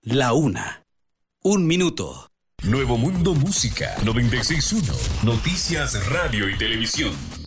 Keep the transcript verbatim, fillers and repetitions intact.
La una. Un minuto. Nuevo Mundo Música noventa y seis punto uno. Noticias, radio y televisión.